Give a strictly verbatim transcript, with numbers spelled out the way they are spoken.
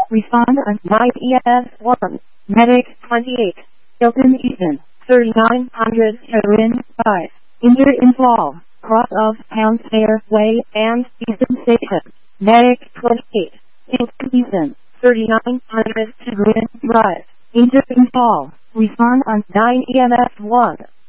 Respond on nine E M S one. Medic twenty-eight. Hilton Eaton. thirty-nine hundred Heroin five. Injured in fall. Cross of Pound Fairway and Easton Station. Medic twenty-eight. Hilton Eaton. thirty-nine hundred Heroin Drive. Injured in fall. Respond on nine E M S one.